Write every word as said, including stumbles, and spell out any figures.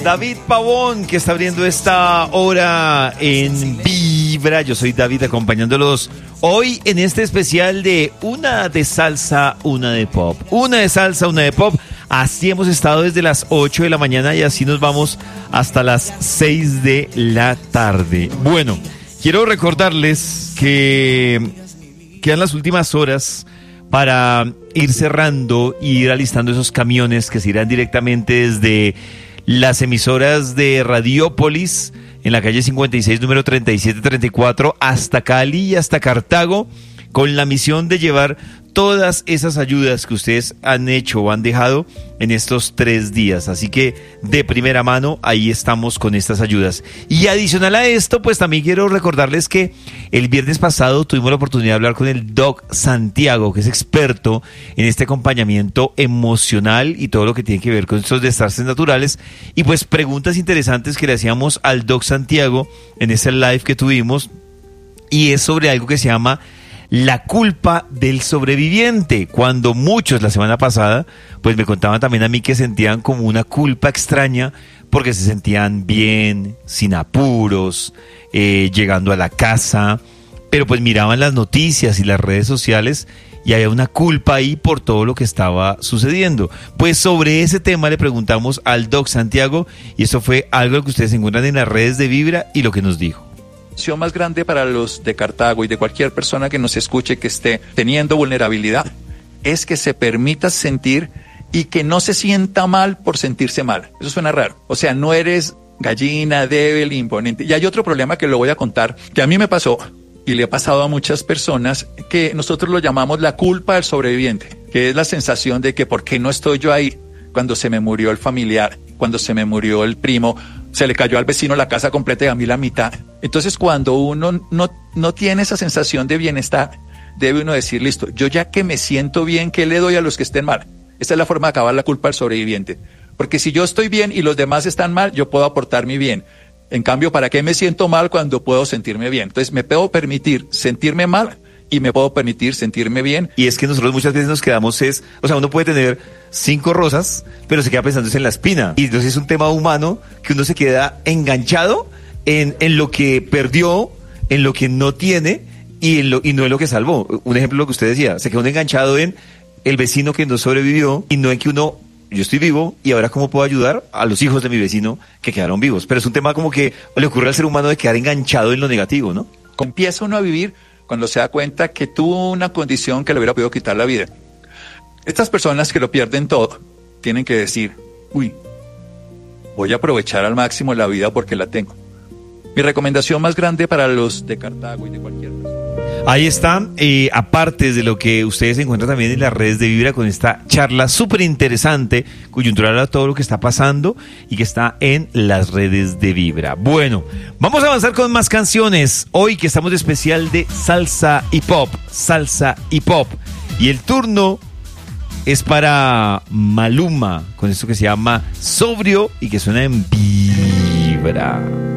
David Pavón, que está abriendo esta hora en Vibra. Yo soy David, acompañándolos hoy en este especial de una de salsa, una de pop. Una de salsa, una de pop. Así hemos estado desde las ocho de la mañana y así nos vamos hasta las seis de la tarde. Bueno, quiero recordarles que quedan las últimas horas para ir cerrando y ir alistando esos camiones que se irán directamente desde las emisoras de Radiópolis en la calle cincuenta y seis, número treinta y siete treinta y cuatro, hasta Cali y hasta Cartago, con la misión de llevar todas esas ayudas que ustedes han hecho o han dejado en estos tres días. Así que de primera mano ahí estamos con estas ayudas. Y adicional a esto, pues también quiero recordarles que el viernes pasado tuvimos la oportunidad de hablar con el Doc Santiago, que es experto en este acompañamiento emocional y todo lo que tiene que ver con estos desastres naturales. Y pues preguntas interesantes que le hacíamos al Doc Santiago en ese live que tuvimos, y es sobre algo que se llama la culpa del sobreviviente, cuando muchos la semana pasada pues me contaban también a mí que sentían como una culpa extraña porque se sentían bien, sin apuros, eh, llegando a la casa, pero pues miraban las noticias y las redes sociales y había una culpa ahí por todo lo que estaba sucediendo. Pues sobre ese tema le preguntamos al Doc Santiago y eso fue algo que ustedes encuentran en las redes de Vibra y lo que nos dijo. La lección más grande para los de Cartago y de cualquier persona que nos escuche que esté teniendo vulnerabilidad es que se permita sentir y que no se sienta mal por sentirse mal. Eso suena raro. O sea, no eres gallina, débil, imponente. Y hay otro problema que lo voy a contar, que a mí me pasó y le ha pasado a muchas personas, que nosotros lo llamamos la culpa del sobreviviente, que es la sensación de que ¿por qué no estoy yo ahí cuando se me murió el familiar, cuando se me murió el primo, se le cayó al vecino la casa completa y a mí la mitad? Entonces, cuando uno no, no tiene esa sensación de bienestar, debe uno decir, listo, yo ya que me siento bien, ¿qué le doy a los que estén mal? Esta es la forma de acabar la culpa del sobreviviente. Porque si yo estoy bien y los demás están mal, yo puedo aportar mi bien. En cambio, ¿para qué me siento mal cuando puedo sentirme bien? Entonces, me puedo permitir sentirme mal y me puedo permitir sentirme bien. Y es que nosotros muchas veces nos quedamos es, o sea, uno puede tener cinco rosas, pero se queda pensando en la espina. Y entonces es un tema humano que uno se queda enganchado en, en lo que perdió, en lo que no tiene y, en lo, y no en lo que salvó. Un ejemplo de lo que usted decía, se quedó uno enganchado en el vecino que no sobrevivió y no en que uno, yo estoy vivo y ahora cómo puedo ayudar a los hijos de mi vecino que quedaron vivos. Pero es un tema como que le ocurre al ser humano de quedar enganchado en lo negativo, ¿no? Empieza uno a vivir cuando se da cuenta que tuvo una condición que le hubiera podido quitar la vida. Estas personas que lo pierden todo tienen que decir, uy, voy a aprovechar al máximo la vida porque la tengo. Mi recomendación más grande para los de Cartago y de cualquier persona. Ahí está, eh, aparte de lo que ustedes encuentran también en las redes de Vibra con esta charla súper interesante, coyuntural a todo lo que está pasando y que está en las redes de Vibra. Bueno, vamos a avanzar con más canciones. Hoy que estamos de especial de salsa y pop, salsa y pop. Y el turno es para Maluma, con esto que se llama Sobrio y que suena en Vibra.